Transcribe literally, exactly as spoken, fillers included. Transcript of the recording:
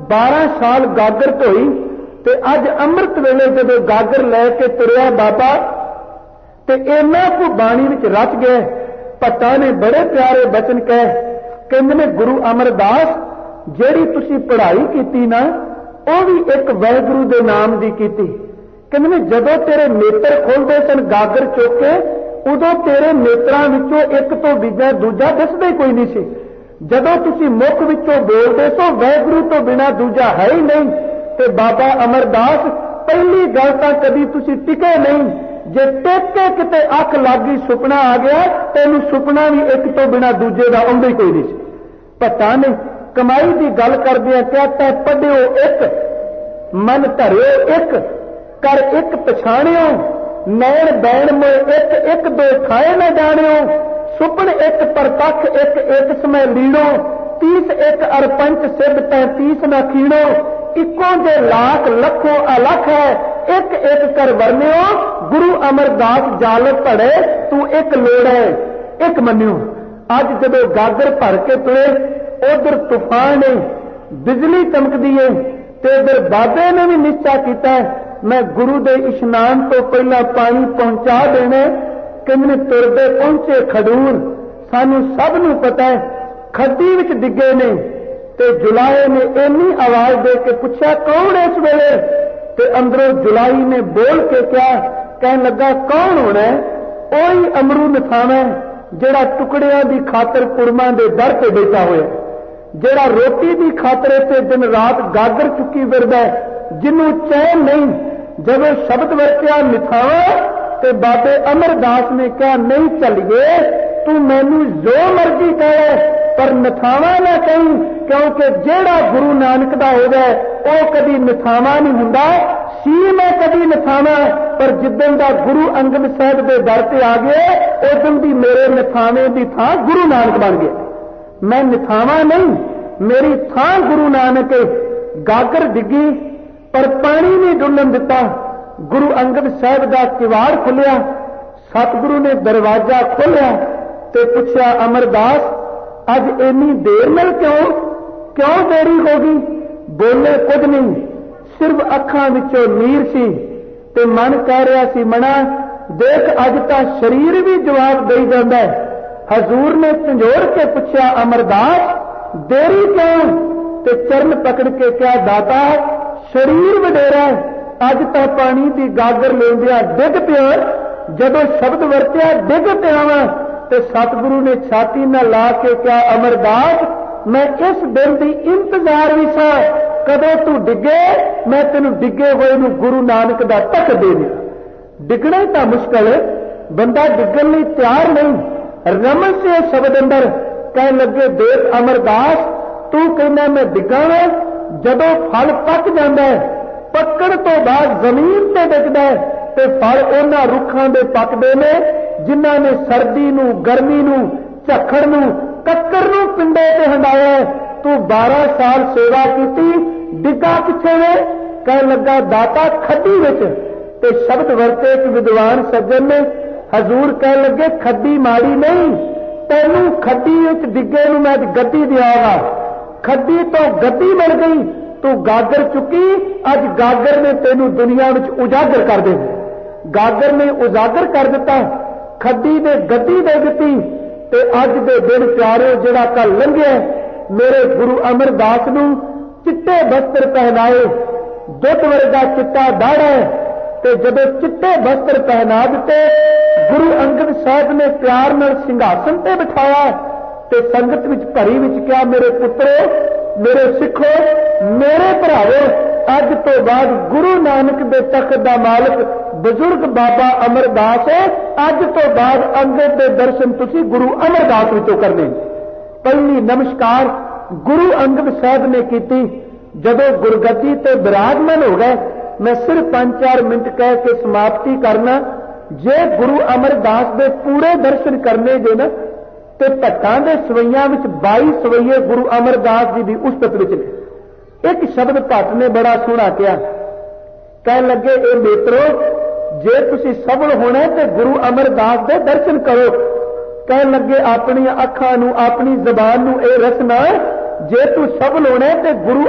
बारह साल गागर धोई ते अज अमृत वेले जदों गागर लैके तुरिया बाबा ते इन्ना को बाणी विच रच गए। भट्टां ने बड़े प्यारे बचन कहे, कहंदे ने गुरु अमरदास जिहड़ी तुसीं पढ़ाई कीती ना वो भी एक वाहिगुरू दे नाम दी कीती। कहंदे ने जदों तेरे नेत्र खोलदे सन गागर चुक के उदों तेरे नेत्रां विचों एक तो बिना दूजा दिसदा कोई नहीं सी। जदों तुसीं मुख विचों बोलदे सो वाहिगुरू तो बिना दूजा है ही नहीं। ते बाबा अमरदास पहली गल तां कदी तुसीं टिके नहीं, जे टिक के किते अख लग गई सुपना आ गया तैनूं सुपना भी एक तो बिना दूजे का आउंदा ही कोई नहीं सी। भट्टां ने कमाई की गल करदिआं कहा, तैं पढ़िओ एक मन धरिओ एक कर एक पछाणिओ नैण बैण में एक एक दो खाए न जाणिओ सुपन एक परतख एक एक समय लीड़ो तीस एक अरपंच सिद्ध पैंतीस न खीणो इको जे लाख लखों अलख है एक एक कर वर्णिओ गुरु अमरदास जाल पड़े तू एक लोड़ है एक मनियो। अज जदों गागर भर के तुरे उधर तूफान है बिजली चमकदी है ते इधर बाबे ने भी निश्चा किया मैं गुरु दे इशनान तो पहला पानी पहुंचा देना। किन्ने तुरदे पहुंचे खडूर सानू सब नू पता है खड्डी विच डिगे ने ते जुलाए ने इन्नी आवाज दे के पूछा कौन इस वेले ते अंदरों जुलाई ने बोल के क्या कहन लगा कौन होना है ओही अमरू नथावा जेड़ा टुकड़ियां दी खातर कुड़मां दे दर ते बैठा होया जेड़ा रोटी दी खातरे ते दिन रात गागर चुकी फिरदा जिन्नू चैन नहीं। जब शब्द वरत्या निथावा ते बाबे अमरदास ने कहा नहीं चलिए तू मैनू जो मर्जी कहे पर नथावा ना कहीं क्योंकि जेड़ा गुरु नानक दा हो जाए वह कभी नथावा नहीं हुंदा सी मैं कभी नथावा पर जिदन दा गुरु अंगद साहब दे दर ते आ गए उदन दी मेरे नथावे दी थां गुरु नानक बन गए। मैं नथावा नहीं मेरी थां गुरु नानक है। गागर डिगी पर पानी नहीं डुलन दिता। गुरु अंगद साहब का किवाड़ खुलिया सतगुरु ने दरवाजा खोलिया ते पूछा अमरदास अज इन्नी देर मिल क्यों क्यों देरी हो गई। बोले कुछ नहीं सिर्फ अखां विचों नीर सी ते मन कह रहा सी मना देख अज तां शरीर भी जवाब दई जांदा है। हजूर ने झंझोड़ के पूछा अमरदास देरी क्यों ते चरण पकड़ के क्या दाता शरीर वडेरा अज तो पानी की गागर लेंदिया डिग पिया जदों शब्द वरत्या डिग पिया वा ते सतगुरु ने छाती न ला के क्या अमरदास मैं इस दिन की इंतजार भी सा कदों तू डिगे मैं तेनू डिगे हुए नू गुरु नानक दा तक दे दिया। डिगना तो मुश्किल बंदा डिगन लई तैयार नहीं। रमन से शब्द अंदर कह लगे देख अमरदास तू कहना मैं डिगा वा जदों फल पक जाता है पकड़ तो बाद जमीन से डिगदा है ते फल उन्हां रुखां दे पकदे ने जिन्हां ने सर्दी नू गर्मी नू झक्खड़ नू कक्कर नू पिंडे ते हंडाया। तू बारह साल सेवा की डिगा किथे वे कह लगा दाता खड्डी विच ते शब्द वरते एक विद्वान सज्जन ने हजूर कह लगे खड्डी माड़ी नहीं तैनू खड्डी विच डिगे नू मैं गद्दी दियागा खड्डी तो गद्दी मिल गई तू गागर चुकी अज गागर ने तेनू दुनिया विच उजागर कर दे गागर ने उजागर कर दिता खड्डी ने गद्दी दे दी ते अज दे दिन प्यारे जिहड़ा कल लंघिया मेरे गुरु अमरदास नू चिट्टे वस्त्र पहनाए दुध वर्गा चिट्टा दाड़ा है ते जदों चिट्टे वस्त्र पहना दिते गुरु अंगद साहब ने प्यार नाल सिंघासन ते बिठाया ते संगत विच भरी विच क्या मेरे पुत्रो मेरे सिखो मेरे भरावो अज तो बाद गुरु नानक दे तख्त दा मालिक बुजुर्ग बाबा अमरदास है। अज तो बाद अंगद दे दर्शन तुसी गुरु अमरदास विचों करने। पहली नमस्कार गुरु अंगद साहब ने की जदों गुरगद्दी ते विराजमान हो गए मैं सिर्फ पांच चार मिनट कह के समाप्ति करना। जे गुरु अमरदास दे पूरे दर्शन करने जे ना ते भट्टां दे सवैयां विच बाई सवैये गुरु अमरदास जी की उस्तत विच ने। एक शब्द भट्ट ने बड़ा सोहना कहा कह लगे ए मित्रो जे तुसी सफल होना ते गुरु अमरदास दे दर्शन करो। कह लगे अपनी अखां नू अपनी जबान नू ए रसना जे तू सफल होना ते गुरु